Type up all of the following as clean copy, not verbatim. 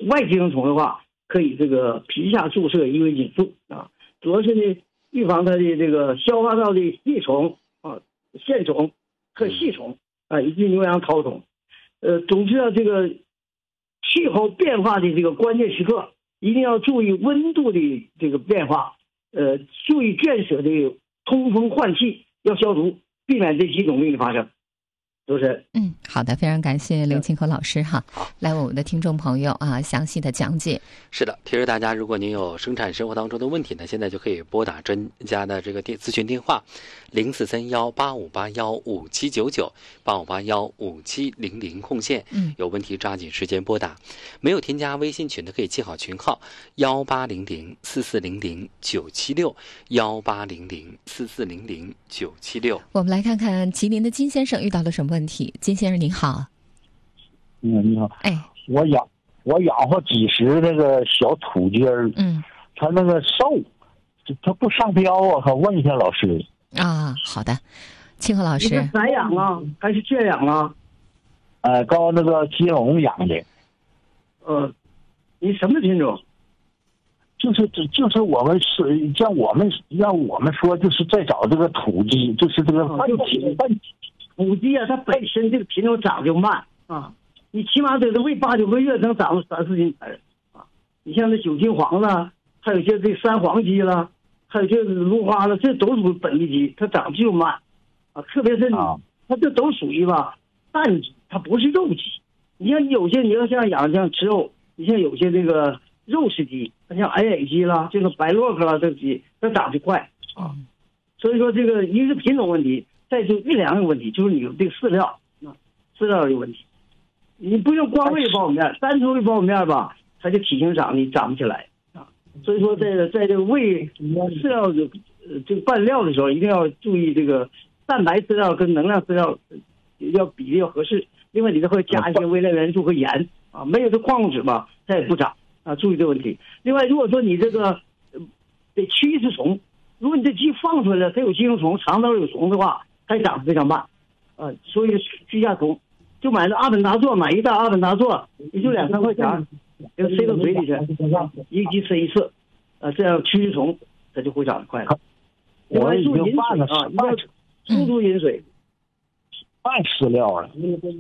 外寄生虫的话，可以这个皮下注射伊维菌素啊，主要是呢预防它的这个消化道的益虫啊、线虫和细虫啊，以及牛羊绦虫。总之啊，这个气候变化的这个关键时刻，一定要注意温度的这个变化，注意圈舍的通风换气，要消毒，避免这几种病的发生。主持人， 好的，非常感谢刘庆和老师哈，来为我们的听众朋友啊详细的讲解。 是的，提示大家，如果您有生产生活当中的问题呢，现在就可以拨打专家的这个咨询电话04318581579985815700空线，有问题抓紧时间拨打。没有添加微信群的可以记好群号1800440097618004400976。 我们来看看吉林的金先生遇到了什么问题。金先生您好。 你好。我养活几十那个小土鸡儿，它那个瘦，它不上标啊，我问一下老师。 好的，庆和老师。 你是散养啊，还是圈养啊？ 高那个金龙养的。 你什么品种？ 就是我们是让我们说，就是在找这个土鸡，就是这个土鸡啊，它本身这个品种长就慢啊，你起码得喂8、9个月能长到3、4斤才啊。你像那9斤黄了，还有些这三黄鸡了，还有这芦花了，这都属于本地鸡，它长就慢啊。特别是它这都属于吧蛋鸡，它不是肉鸡。你像有些你要像养像吃肉，你像有些这个肉食鸡，像矮野鸡啦，这个白洛克啦，这个鸡它长得快啊。所以说这个一个是品种问题，再就育粮有问题，就是你这个饲料有问题。你不用光喂苞米面，单纯喂苞米面吧，它就体型长不起来啊。所以说在这个喂饲料这个拌料的时候，一定要注意这个蛋白饲料跟能量饲料要比例要合适。另外你这会加一些微量元素和盐啊，没有这矿物质吧，它也不长啊，注意这个问题。另外如果说你这个得驱一次虫，如果你这鸡放出来了，它有寄生虫，肠道有虫的话，它长得非常慢啊，所以驱下虫。就买那阿本达唑，买一袋阿本达唑，也就2、3块钱，给它塞到嘴里去，一个鸡吃一次，这样驱虫它就会长得快了。另外注饮水啊，一定要充足饮水。 拌饲料了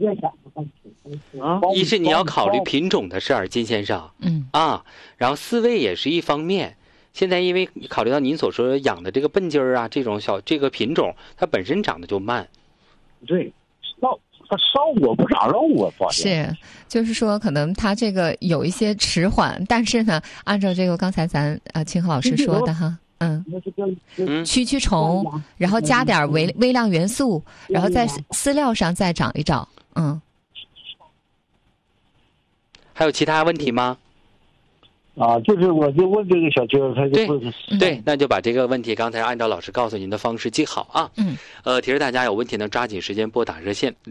一是你要考虑品种的事儿，金先生，然后饲喂也是一方面。现在因为考虑到您所说养的这个笨鸡儿啊，这个品种，它本身长得就慢。 对， 它烧火不长肉啊，发现是，就是说可能它这个有一些迟缓，但是呢，按照这个刚才咱庆和老师说的哈，驱虫，然后加点微量元素，然后在饲料上再找一找， 还有其他问题吗？ 就是我就问这个小鸡儿，他就对，那就把这个问题刚才按照老师告诉您的方式记好啊。提示大家有问题呢，抓紧时间拨打热线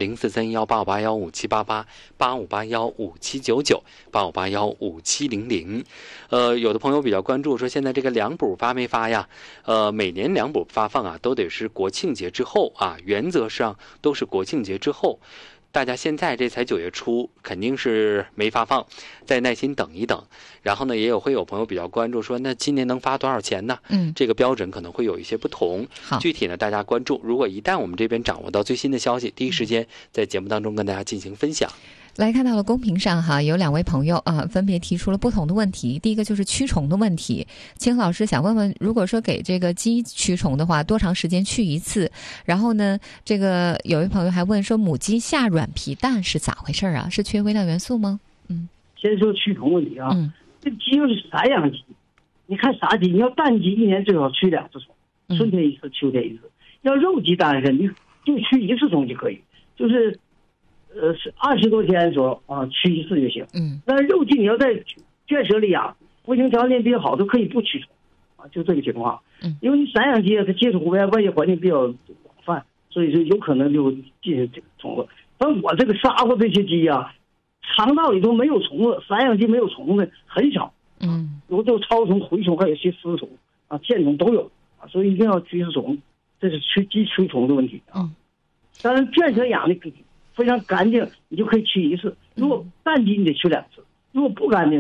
0431858157888581579985815700。有的朋友比较关注说，现在这个粮补发没发呀？每年粮补发放啊，都得是国庆节之后啊，原则上都是国庆节之后。大家现在这才9月初，肯定是没发放，再耐心等一等。然后呢，会有朋友比较关注说，那今年能发多少钱呢？这个标准可能会有一些不同。具体呢，大家关注。如果一旦我们这边掌握到最新的消息，第一时间在节目当中跟大家进行分享。 来看到了公屏上哈，有2位朋友分别提出了不同的问题。第一个就是驱虫的问题，秦老师想问问，如果说给这个鸡驱虫的话，多长时间驱一次？然后呢，这个有位朋友还问说，母鸡下软皮蛋是咋回事啊？是缺微量元素吗？ 先说驱虫问题啊，这鸡又是散养鸡，你看啥鸡？你要蛋鸡1年最少驱2次虫，春天一次，秋天一次。要肉鸡当然是你就驱1次虫就可以，就是是20多天左右啊，驱1次就行。但是肉鸡你要在圈舍里养，卫生条件比较好，都可以不驱虫啊，就这个情况。因为你散养鸡它接触外界环境比较广泛，所以说有可能就进行这个虫子。但我这个杀过这些鸡啊，肠道里都没有虫子，散养鸡没有虫子很少。有这超虫、蛔虫，还有些丝虫啊、线虫都有啊，所以一定要驱虫，这是鸡驱虫的问题啊。当然圈舍养的非常干净，你就可以驱1次。如果蛋鸡你得驱2次，如果不干净